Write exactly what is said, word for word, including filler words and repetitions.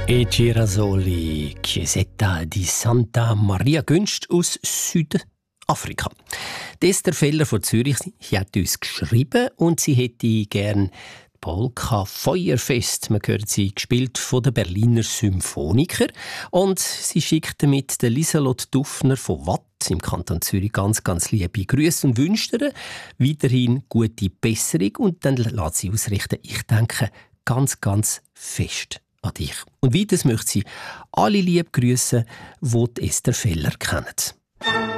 E Girasoli, Chiesetta di Santa Maria Günst aus Südafrika. Die Esther Feller von Zürich sie hat uns geschrieben und sie hätte gern Polka Feuerfest. Man hört sie gespielt von den Berliner Symphoniker. Und sie schickt damit der Lieselot Dufner von Watt im Kanton Zürich ganz, ganz liebe Grüße und wünscht ihr weiterhin gute Besserung. Und dann lässt sie ausrichten, ich denke ganz, ganz fest an dich. Und weiters möchte sie alle lieb grüßen, die Esther Feller kennen.